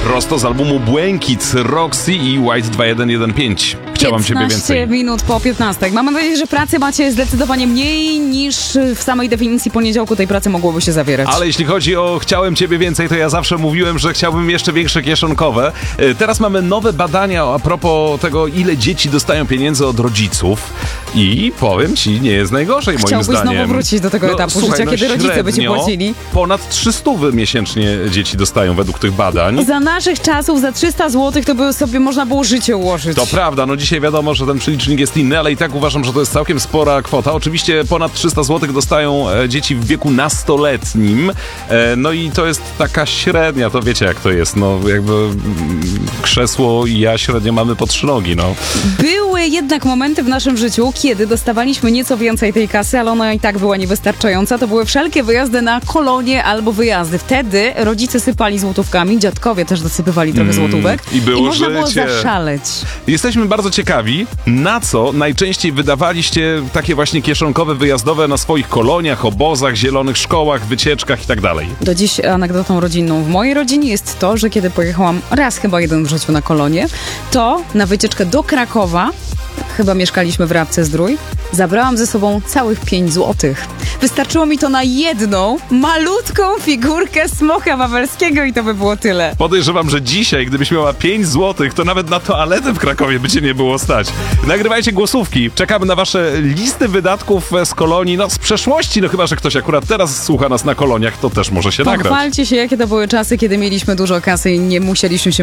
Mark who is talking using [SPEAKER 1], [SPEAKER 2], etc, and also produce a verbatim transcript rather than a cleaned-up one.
[SPEAKER 1] Prosto z albumu Błękit, Roxy i White dwa jeden jeden pięć. Chciałam Ciebie więcej.
[SPEAKER 2] piętnaście minut po piętnastej. Mam nadzieję, że pracy macie zdecydowanie mniej niż w samej definicji poniedziałku tej pracy mogłoby się zawierać.
[SPEAKER 1] Ale jeśli chodzi o chciałem Ciebie więcej, to ja zawsze mówiłem, że chciałbym jeszcze większe kieszonkowe. Teraz mamy nowe badania a propos tego, ile dzieci dostają pieniędzy od rodziców. I powiem Ci, nie jest najgorzej moim
[SPEAKER 2] Chciałbyś
[SPEAKER 1] zdaniem.
[SPEAKER 2] znowu wrócić do tego
[SPEAKER 1] no,
[SPEAKER 2] etapu
[SPEAKER 1] słuchaj,
[SPEAKER 2] życia,
[SPEAKER 1] no,
[SPEAKER 2] kiedy rodzice by Ci płacili.
[SPEAKER 1] Ponad trzysta miesięcznie dzieci dostają według tych badań.
[SPEAKER 2] Za naszych czasów za trzysta złotych to by sobie można było życie ułożyć.
[SPEAKER 1] To prawda, no dzisiaj wiadomo, że ten przelicznik jest inny, ale i tak uważam, że to jest całkiem spora kwota. Oczywiście ponad trzysta złotych dostają e, dzieci w wieku nastoletnim, e, no i to jest taka średnia, to wiecie jak to jest, no jakby mm, krzesło i ja średnio mamy po trzy nogi, no.
[SPEAKER 2] Były jednak momenty w naszym życiu, kiedy dostawaliśmy nieco więcej tej kasy, ale ona i tak była niewystarczająca. To były wszelkie wyjazdy na kolonie albo wyjazdy. Wtedy rodzice sypali złotówkami, dziadkowie też dosypywali trochę
[SPEAKER 1] Mm,
[SPEAKER 2] złotówek
[SPEAKER 1] i było
[SPEAKER 2] i można było
[SPEAKER 1] życie.
[SPEAKER 2] zaszaleć.
[SPEAKER 1] Jesteśmy bardzo ciekawi, na co najczęściej wydawaliście takie właśnie kieszonkowe, wyjazdowe na swoich koloniach, obozach, zielonych szkołach, wycieczkach i tak dalej.
[SPEAKER 2] Do dziś anegdotą rodzinną w mojej rodzinie jest to, że kiedy pojechałam raz chyba jeden w życiu na kolonie, to na wycieczkę do Krakowa, chyba mieszkaliśmy w Rabce-Zdrój, zabrałam ze sobą całych pięć złotych. Wystarczyło mi to na jedną, malutką figurkę smoka wawelskiego i to by było tyle.
[SPEAKER 1] Podejrzewam, że dzisiaj, gdybyś miała pięć złotych, to nawet na toaletę w Krakowie by cię nie było stać. Nagrywajcie głosówki. Czekamy na wasze listy wydatków z kolonii, no z przeszłości, no chyba, że ktoś akurat teraz słucha nas na koloniach, to też może się nagrać.
[SPEAKER 2] Pochwalcie się, jakie to były czasy, kiedy mieliśmy dużo kasy i nie musieliśmy się